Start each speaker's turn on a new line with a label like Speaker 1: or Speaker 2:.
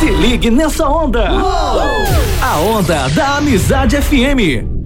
Speaker 1: Se ligue nessa onda. A onda da Amizade FM.